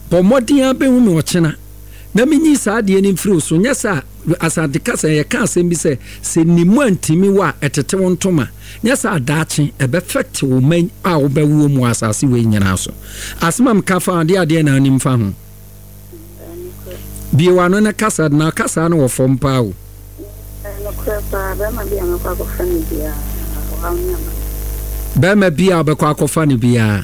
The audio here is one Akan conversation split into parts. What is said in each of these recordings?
Pomodia be hu me ochena na menyi saa de ni mfiri so nya sa asante kasa ye ka asem bi se nimu antimi wa etete wontoma nya sa daache e be effect wo man a wo be wo mu asase we nyina so asmam kafa ade na anim fa ho bi wano na kasa no wo fom pa wo Bema bia obekwa akofa ne bia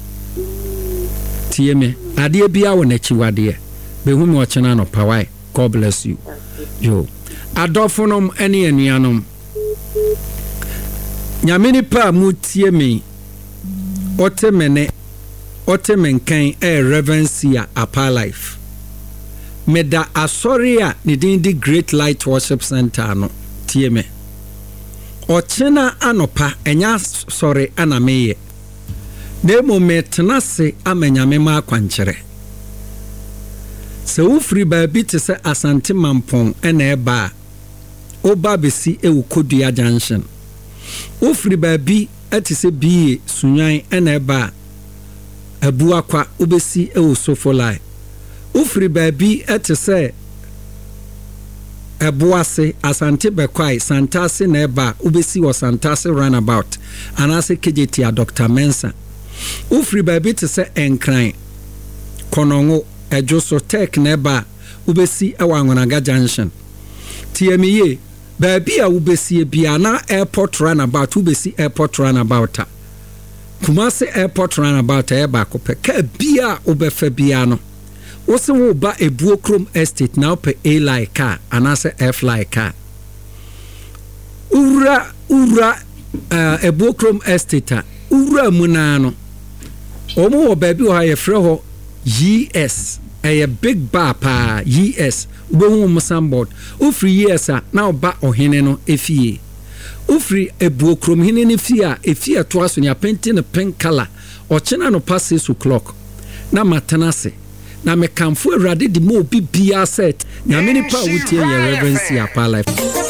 tie me ade bia wo na chiwade be hu me ochena no pawai. God bless you. Yo adofonom ene anuanom nyameni pa mu tie me otemenkan reverencia apa life meda asoria ne din di Great Light Worship Center no tie me ochena anopa enya sore anameye demo metnase amenyame ma akwanchere se ufri ba bi te se Asante Mampon ena eba oba besi ewukodua junction ufri ba bi atise bi sunyan ena eba abuakwa obesi ewusofolai ufri ba bi atise ebuase Asante Bekwai Santase na eba obesi wo Santase runabout anase kejeti a Dr. Mensa ufri ba bi te se enkran konongo ejoso tek neba ubesi ewangonaga junction tiemiye baabi a ubesi bia na airport runabout ubesi airport runabout Kumasi airport runabout eba kope ka bia ubefa bia no wose wo ba Ebuokrom estate na ope A like car anase F like car ura Ebuokrom estate ura munano omo wo baabi wo ha ye frɛ ho yes a big bar pa yes wo mu sambod ufri yes na oba ohene no efie ufri Ebuokrom hene ne efie to aso nya penti ne pink color ochena no pass 6 o'clock na matenase na mekamfo awrade di mo bibia set nyame ni pa wutie ye reverence ya pa life